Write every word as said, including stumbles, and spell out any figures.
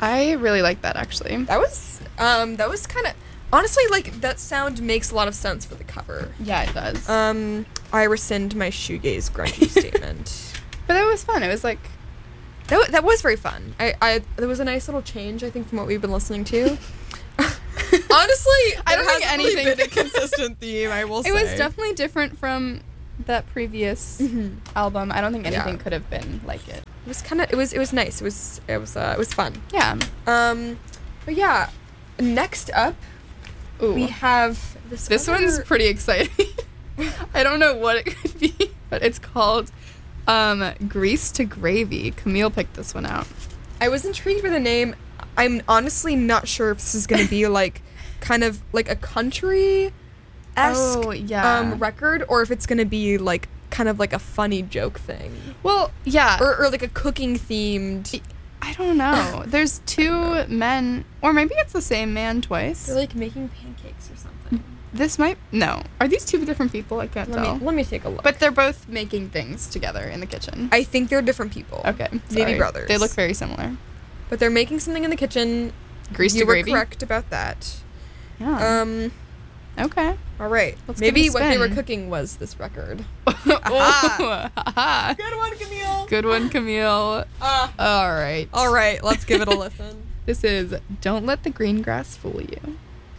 I really like that, actually. That was, um, that was kind of, honestly, like, that sound makes a lot of sense for the cover. Yeah, it does. Um, I rescind my shoegaze grungy statement. But that was fun. It was like... That, w- that was very fun. I, I, there was a nice little change, I think, from what we've been listening to. Honestly, I don't think hasn't anything- really been a consistent theme, I will say. It was definitely different from that previous Mhm. album. I don't think anything Yeah. could have been like it. It was kind of, it was, it was nice. It was, it was, uh, it was fun. Yeah. Um, but yeah, next up, Ooh. we have this This other- one's pretty exciting. I don't know what it could be, but it's called um, Grease to Gravy. Camille picked this one out. I was intrigued by the name. I'm honestly not sure if this is going to be like kind of like a country-esque Oh, yeah. um, record, or if it's going to be like kind of like a funny joke thing. Well, yeah. Or, or like a cooking themed. I don't know. There's two men, or maybe it's the same man twice. They're like making pancakes or something. This might... No. Are these two different people? I can't Let tell. me, let me take a look. But they're both making things together in the kitchen. I think they're different people. Okay. Maybe sorry. brothers. They look very similar. But they're making something in the kitchen. Grease you to were Gravy? correct about that. Yeah. Um... Okay. All right. Let's give it Maybe a what they were spin. cooking was this record. Aha. Aha. Good one, Camille. Good one, Camille. Uh, All right. all right, let's give it a listen. This is Don't Let the Green Grass Fool You.